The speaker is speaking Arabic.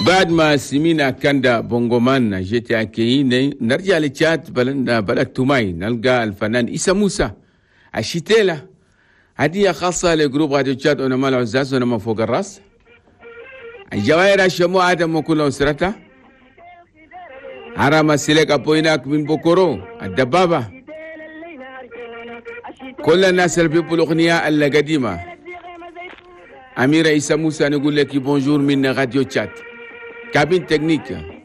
بعد ما سمينا كندا بونغومان جيت أكيين نرجع لتشات بلد توماي نلقى الفنان إيسا موسى الشتيلة. هدية خاصة لجروب راديو تشات ونما العزاز ونما فوق الراس. الجواهر الشموع آدم وكل أسرته. حرام السلك أبويناك من بوكورو الدبابة. كل الناس اللي بيقولوا أغنية القديمة. أميرة إيسا موسى نقول لك بونجور من راديو تشات. كابين تكنيك